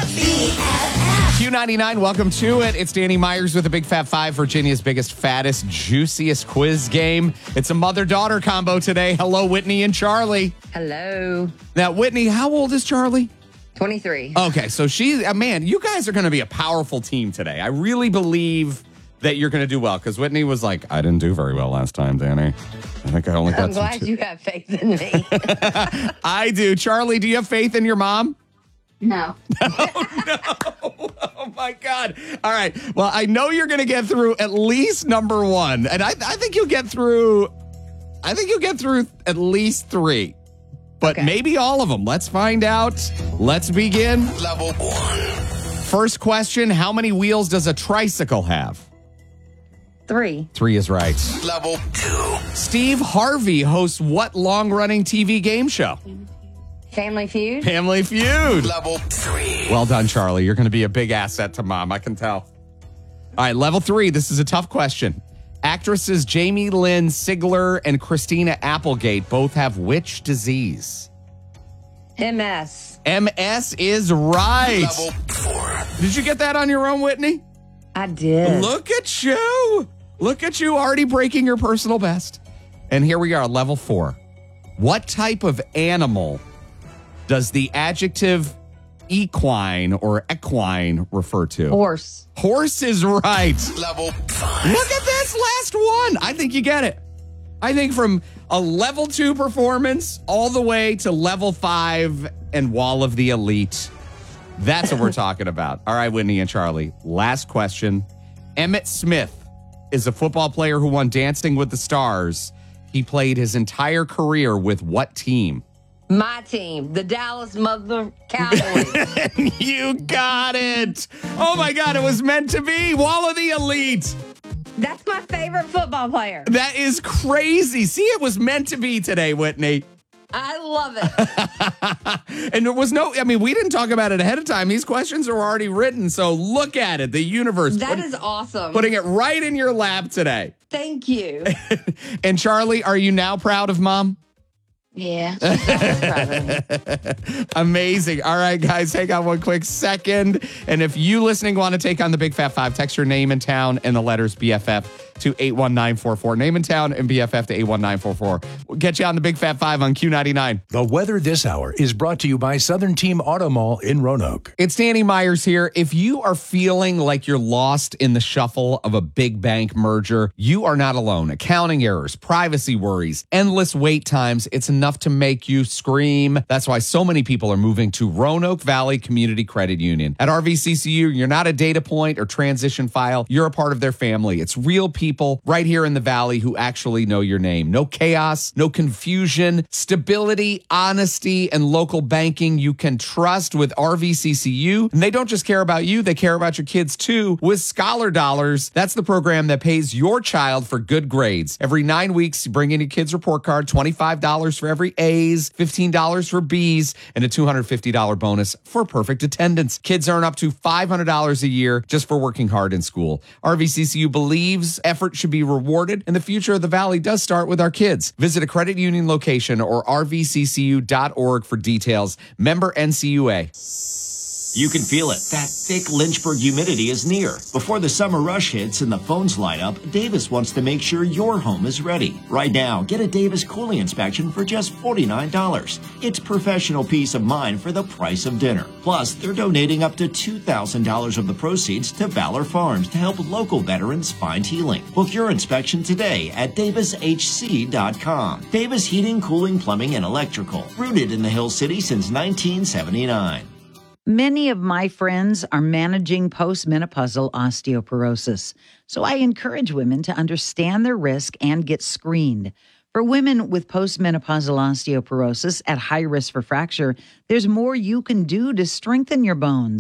Q99, welcome to it. It's Danny Myers with the Big Fat Five, Virginia's biggest, fattest, juiciest quiz game. It's a mother-daughter combo today. Hello, Whitney and Charlie. Hello. Now, Whitney, how old is Charlie? 23. Okay, so man, you guys are going to be a powerful team today. I really believe that you're going to do well because Whitney was like, I didn't do very well last time, Danny. I think I only got I'm glad you have faith in me. I do. Charlie, do you have faith in your mom? No. Oh, my God. All right. Well, I know you're going to get through at least number one. And I think you'll get through. I think you'll get through at least three. But maybe all of them. Let's find out. Let's begin. Level 1. First question. How many wheels does a tricycle have? 3. 3 is right. Level 2. Steve Harvey hosts what long-running TV game show? Family Feud. Family Feud. Level 3. Well done, Charlie. You're going to be a big asset to Mom. I can tell. All right, level 3. This is a tough question. Actresses Jamie Lynn Sigler and Christina Applegate both have which disease? MS. MS is right. Level 4. Did you get that on your own, Whitney? I did. Look at you. Look at you already breaking your personal best. And here we are, level 4. What type of animal does the adjective equine or equine refer to? Horse. Horse is right. Level 5. Look at this last one. I think you get it. I think from a level 2 performance all the way to level 5 and Wall of the Elite. That's what we're talking about. All right, Whitney and Charlie. Last question. Emmitt Smith is a football player who won Dancing with the Stars. He played his entire career with what team? My team, the Dallas Mother Cowboys. You got it. Oh, my God. It was meant to be. Wall of the Elite. That's my favorite football player. That is crazy. See, it was meant to be today, Whitney. I love it. And there was we didn't talk about it ahead of time. These questions are already written. So look at it. The universe. That is awesome. Putting it right in your lap today. Thank you. And Charlie, are you now proud of Mom? Yeah. Amazing. All right, guys, hang on one quick second. And if you listening want to take on the Big Fat Five, text your name and town and the letters BFF to 81944. Name and town and BFF to 81944. We'll get you on the Big Fat Five on Q99. The weather this hour is brought to you by Southern Team Auto Mall in Roanoke. It's Danny Myers here. If you are feeling like you're lost in the shuffle of a big bank merger, you are not alone. Accounting errors, privacy worries, endless wait times. It's enough to make you scream. That's why so many people are moving to Roanoke Valley Community Credit Union. At RVCCU, you're not a data point or transition file. You're a part of their family. It's real people right here in the Valley who actually know your name. No chaos, no confusion, stability, honesty, and local banking you can trust with RVCCU. And they don't just care about you, they care about your kids too. With Scholar Dollars, that's the program that pays your child for good grades. Every 9 weeks, you bring in your kid's report card, $25 for every A's, $15 for B's, and a $250 bonus for perfect attendance. Kids earn up to $500 a year just for working hard in school. RVCCU believes effort should be rewarded, and the future of the Valley does start with our kids. Visit a credit union location or rvccu.org for details. Member NCUA. You can feel it. That thick Lynchburg humidity is near. Before the summer rush hits and the phones light up, Davis wants to make sure your home is ready. Right now, get a Davis cooling inspection for just $49. It's professional peace of mind for the price of dinner. Plus, they're donating up to $2,000 of the proceeds to Valor Farms to help local veterans find healing. Book your inspection today at davishc.com. Davis Heating, Cooling, Plumbing, and Electrical. Rooted in the Hill City since 1979. Many of my friends are managing postmenopausal osteoporosis, so I encourage women to understand their risk and get screened. For women with postmenopausal osteoporosis at high risk for fracture, there's more you can do to strengthen your bones.